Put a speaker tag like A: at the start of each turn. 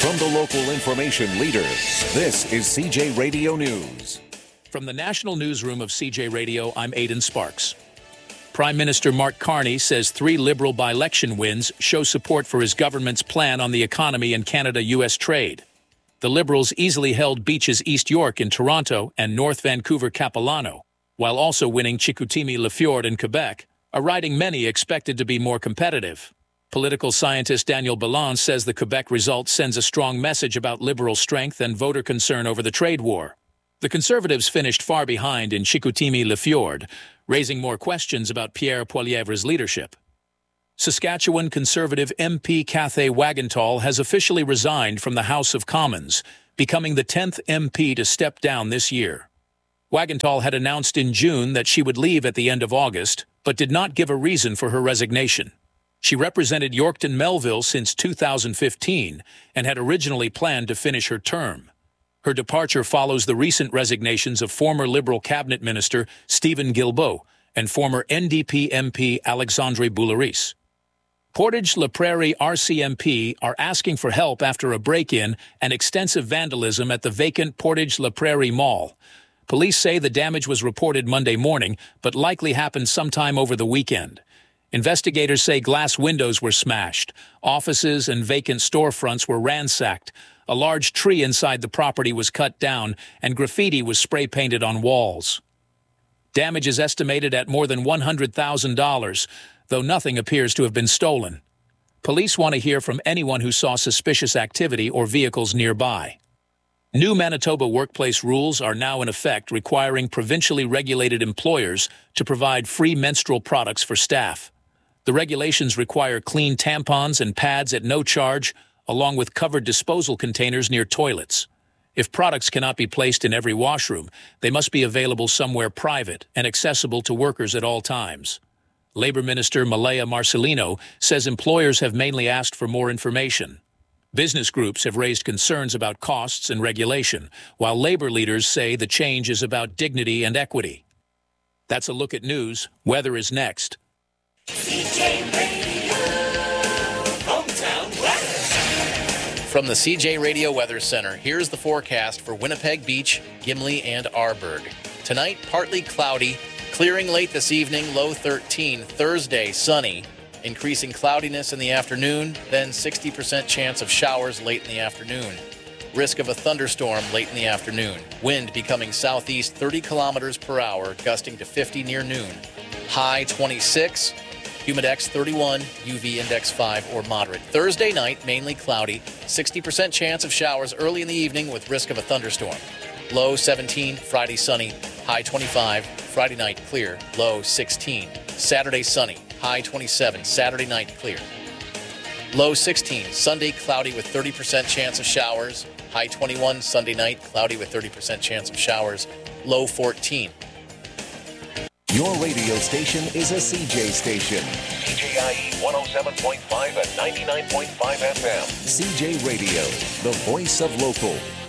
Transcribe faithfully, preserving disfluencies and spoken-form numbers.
A: From the local information leader, this is C J Radio News.
B: From the National Newsroom of C J Radio, I'm Aidan Sparks. Prime Minister Mark Carney says three Liberal by-election wins show support for his government's plan on the economy and Canada-U S trade. The Liberals easily held Beaches East York in Toronto and North Vancouver Capilano, while also winning Chicoutimi-Lefjord in Quebec, a riding many expected to be more competitive. Political scientist Daniel Ballon says the Quebec result sends a strong message about Liberal strength and voter concern over the trade war. The Conservatives finished far behind in Chicoutimi-Lefjord, raising more questions about Pierre Poilievre's leadership. Saskatchewan Conservative M P Cathay Wagantall has officially resigned from the House of Commons, becoming the tenth M P to step down this year. Wagantall had announced in June that she would leave at the end of August, but did not give a reason for her resignation. She represented Yorkton Melville since two thousand fifteen and had originally planned to finish her term. Her departure follows the recent resignations of former Liberal Cabinet Minister Stephen Guilbeault and former N D P M P Alexandre Boularice. Portage-La Prairie R C M P are asking for help after a break-in and extensive vandalism at the vacant Portage-La Prairie Mall. Police say the damage was reported Monday morning, but likely happened sometime over the weekend. Investigators say glass windows were smashed, offices and vacant storefronts were ransacked, a large tree inside the property was cut down, and graffiti was spray-painted on walls. Damage is estimated at more than one hundred thousand dollars, though nothing appears to have been stolen. Police want to hear from anyone who saw suspicious activity or vehicles nearby. New Manitoba workplace rules are now in effect, requiring provincially regulated employers to provide free menstrual products for staff. The regulations require clean tampons and pads at no charge, along with covered disposal containers near toilets. If products cannot be placed in every washroom, they must be available somewhere private and accessible to workers at all times. Labor Minister Malaya Marcelino says employers have mainly asked for more information. Business groups have raised concerns about costs and regulation, while labor leaders say the change is about dignity and equity. That's a look at news. Weather is next.
C: C J Radio, hometown weather.
D: From the C J Radio Weather Center, here's the forecast for Winnipeg Beach, Gimli, and Arborg. Tonight, partly cloudy, clearing late this evening, low thirteen. Thursday, sunny, increasing cloudiness in the afternoon, then sixty percent chance of showers late in the afternoon. Risk of a thunderstorm late in the afternoon. Wind becoming southeast thirty kilometers per hour, gusting to fifty near noon. High twenty-six. Humidex thirty-one, U V index five or moderate. Thursday night, mainly cloudy, sixty percent chance of showers early in the evening with risk of a thunderstorm. Low seventeen, Friday sunny, high twenty-five, Friday night clear, low sixteen. Saturday sunny, high twenty-seven, Saturday night clear. Low sixteen, Sunday cloudy with thirty percent chance of showers, high twenty-one, Sunday night cloudy with thirty percent chance of showers, low fourteen.
A: Your radio station is a C J station.
E: C J I E one oh seven point five and ninety-nine point five F M.
A: C J Radio, the voice of local.